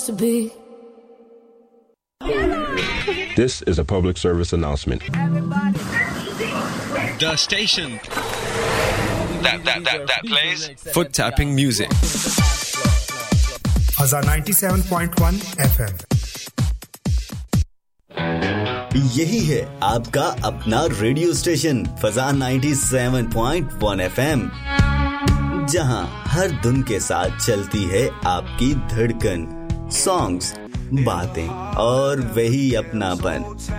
supposed to be. This is a public service announcement. The station that plays foot tapping music. Fazza 97.1 FM. यही है आपका अपना radio station फजा 97.1 FM, जहां हर धुन के साथ चलती है आपकी धड़कन, सॉन्ग्स, बातें और वही अपनापन।